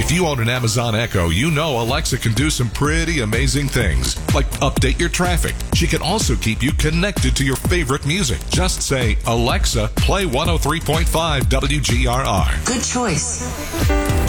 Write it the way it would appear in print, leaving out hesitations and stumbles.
If you own an Amazon Echo, you know Alexa can do some pretty amazing things, like update your traffic. She can also keep you connected to your favorite music. Just say, Alexa, play 103.5 WGRR. Good choice.